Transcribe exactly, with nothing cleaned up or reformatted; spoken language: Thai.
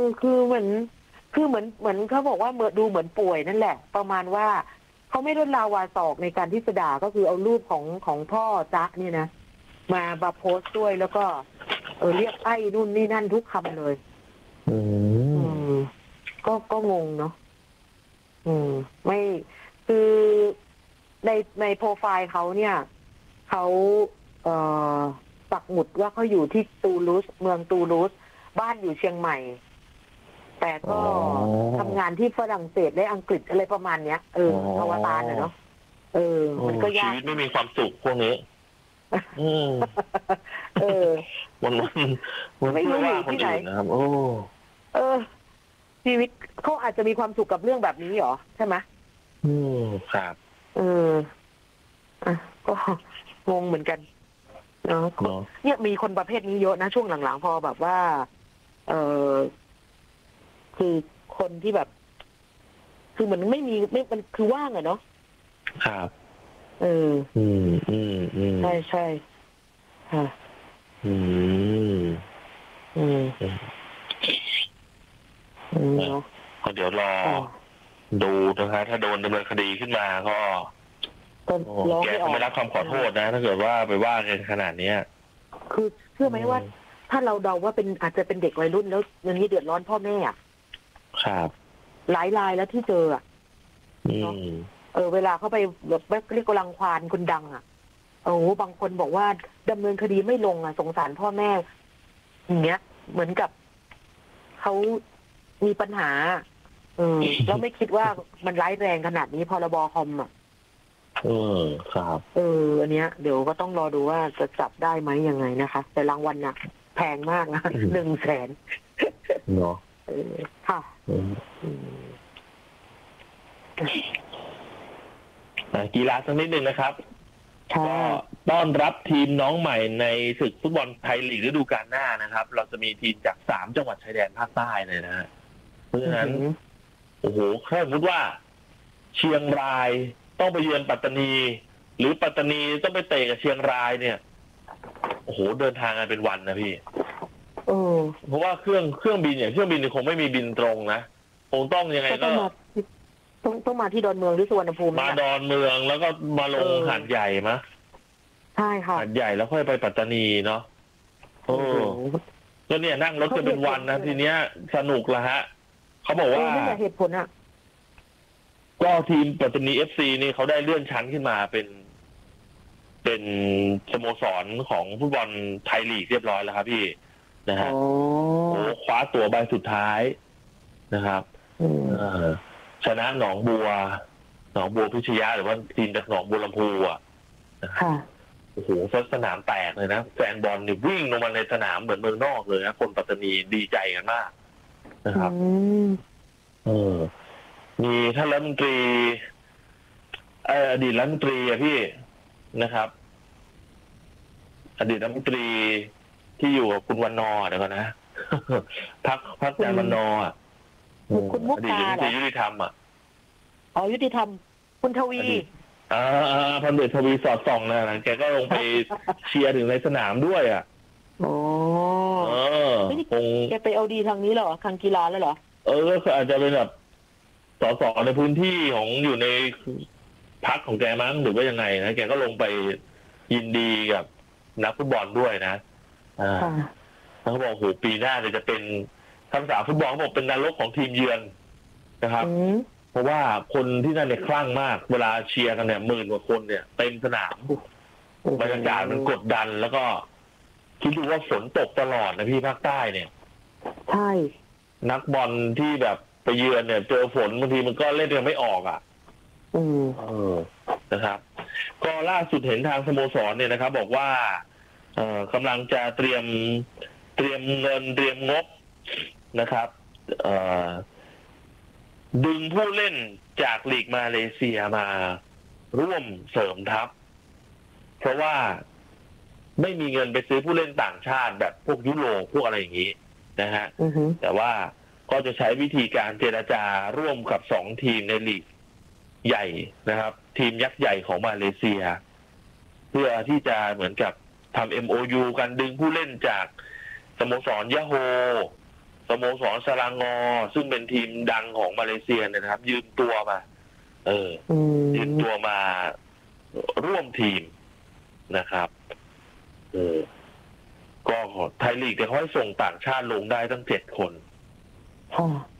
คือเหมือนคือเหมือนเหมือนเขาบอกว่าเมื่อดูเหมือนป่วยนั่นแหละประมาณว่าเขาไม่ลดลาวาศอกในการที่จะด่าก็คือเอารูปของของพ่อจ๊ะเนี่ยนะมามาโพสต์ด้วยแล้วก็เออเรียกไอ้นู่นนี่นั่นทุกคำเลยอืมก็ก็งงเนาะอืมไม่คือในในโปรไฟล์เขาเนี่ยเขาเอ่อปักหมุดว่าเขาอยู่ที่ตูลูสเมืองตูลูสบ้านอยู่เชียงใหม่แต่ก็ทำงานที่ฝรั่งเศสและอังกฤษอะไรประมาณเนี้ยเอออวตารเนาะเออมันก็ยากชีวิตไม่มีความสุขพวกนี้อืมเออวันวันวันไม่รู้ว่าคนอื่นนะครับโอ้เออชีวิตเขาอาจจะมีความสุขกับเรื่องแบบนี้เหรอใช่ไหมอืมครับเอออ่ะก็งงเหมือนกันเนาะเนี่ยมีคนประเภทนี้เยอะนะช่วงหลังๆพอแบบว่า เออคือคนที่แบบ คือเหมือนไม่มีไม่มันคือว่างอะเนาะครับเอออืมอืมอืมใช่ใช่ค่ะอืมอืมอืมเนาะก็เดี๋ยวรอดูนะคะถ้าโดนดำเนินคดีขึ้นมาก็แกจะไม่รับคำขอโทษนะถ้าเกิดว่าไปว่ากันขนาดนี้คือเชื่อไหมว่า ถ้าเราเดาว่าเป็นอาจจะเป็นเด็กวัยรุ่นแล้วอย่างนี้เดือดร้อนพ่อแม่อ่ะครับหลายรายแล้วที่เจออ่ะเออเวลาเขาไปแบบเรียกกำลังควานคนดังอ่ะโอ้บางคนบอกว่าดำเนินคดีไม่ลงอ่ะสงสารพ่อแม่อย่างเงี้ยเหมือนกับเขามีปัญหาเออแล้วไม่คิดว่ามันร้ายแรงขนาดนี้พรบคอมอ่ะเออครับเอออันเนี้ยเดี๋ยวก็ต้องรอดูว่าจะจับได้ไหมยังไงนะคะแต่รางวัลน่ะแพงมากนะหนึ่งแสนเนาะเออค่ะกีฬาสักนิดหนึ่งนะครับก็ต้อนรับทีมน้องใหม่ในศึกฟุตบอลไทยลีกฤดูกาลหน้านะครับเราจะมีทีมจากสามจังหวัดชายแดนภาคใต้เลยนะฮะเพราะฉะนั้นโอ้โหถ้าสมมติว่าเชียงรายต้องไปเยือนปัตตานีหรือปัตตานีต้องไปเตะกับเชียงรายเนี่ยโอ้โหเดินทางกันเป็นวันนะพี่เพราะว่าเครื่องเครื่องบินเนี่ยเครื่องบินคงไม่มีบินตรงนะคงต้องยังไงก็ต้องต้องมาที่ดอนเมืองหรือสุวรรณภูมิมาดอนเมืองแล้วก็มาลงหาดใหญ่มะใช่ค่ะหาดใหญ่แล้วค่อยไปปัตตานีเนาะโอ้ก็เนี่ยนั่งรถกันเป็นวันนะทีเนี้ยสนุกละฮะเขาบอกว่าเหตุผลอ่ะก็ทีมปัตตานีเอฟซีนี่เขาได้เลื่อนชั้นขึ้นมาเป็นเป็นสโมสรของฟุตบอลไทยลีกเรียบร้อยแล้วครับพี่นะฮะโอ้คว้าตั๋วใบสุดท้ายนะครับชนะหนองบัวหนองบัวพิชยะหรือว่าทีมจากหนองบัวลำพูอ่ะโอ้โหสนามแตกเลยนะแฟนบอลนี่วิ่งลงมาในสนามเหมือนเมืองนอกเลยนะคนปัตตานีดีใจกันมากนะครับเออมีท่านรัฐมนตรีเอออดีตรัฐมนตรีอะพี่นะครับอดีตรัฐมนตรีที่อยู่กับคุณวันนอเดี๋ยวก่อนนะพักพักอาจารย์วันนออ่ะคุณมุกตาเหรอยุติธรรมอ่ะอ๋อยุติธรรมคุณทวีอ่าพันเดชทวีสอดส่องนะแกก็ลงไปเชียร์ถึงในสนามด้วยอ่ะโอ้เออคงแกไปเอาดีทางนี้เหรอทางกีฬาแล้วเหรอเออก็อาจจะเป็นแบบสอสอในพื้นที่ของอยู่ในพรรคของแกมั้งหรือว่ายังไงนะแกก็ลงไปยินดีกับนักฟุตบอลด้วยนะอ่าเขาบอกโหปีหน้าเนี่ยจะเป็นทางสาวฟุตบอลเขาบอกเป็นนรกของทีมเยือนนะครับเพราะว่าคนที่นั่นเนี่ยคลั่งมากเวลาเชียร์กันเนี่ยหมื่นกว่าคนเนี่ยเต็มสนามบรรยากาศมันกดดันแล้วก็คิดดูว่าฝนตกตลอดนะพี่ภาคใต้เนี่ยใช่นักบอลที่แบบไปเยือนเนี่ยเจอฝนบางทีมันก็เล่นกันไม่ออกอ่ะอืมเออนะครับก็ล่าสุดเห็นทางสโมสรเนี่ยนะครับบอกว่าเอ่อกำลังจะเตรียมเตรียมเงินเตรียมงบนะครับเอ่อดึงผู้เล่นจากลีกมาเลเซียมาร่วมเสริมทัพเพราะว่าไม่มีเงินไปซื้อผู้เล่นต่างชาติแบบพวกยุโรปพวกอะไรอย่างนี้นะฮะ uh-huh. แต่ว่าก็จะใช้วิธีการเจรจาร่วมกับสองทีมในลีกใหญ่นะครับทีมยักษ์ใหญ่ของมาเลเซียเพื่อที่จะเหมือนกับทำ เอ็ม โอ ยู กันดึงผู้เล่นจากสโมสรยะโฮสโมสรสลางอซึ่งเป็นทีมดังของมาเลเซียเนี่ยนะครับ ยืมตัวมา เอออืมยืมตัวมาร่วมทีมนะครับ เออ ก็ไทยลีกเนี่ยเขาให้ส่งต่างชาติลงได้ตั้งเจ็ดคนค่ะ